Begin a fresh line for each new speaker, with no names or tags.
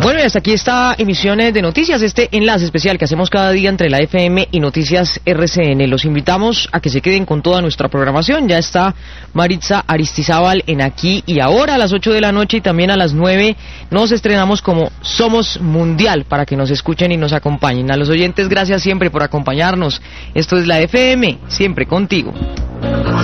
Bueno, y hasta aquí esta emisión de noticias, este enlace especial que hacemos cada día entre la FM y Noticias RCN. Los invitamos a que se queden con toda nuestra programación. Ya está Maritza Aristizábal en Aquí y Ahora a las 8 de la noche y también a las 9 nos estrenamos como Somos Mundial para que nos escuchen y nos acompañen. A los oyentes, gracias siempre por acompañarnos. Esto es la FM, siempre contigo.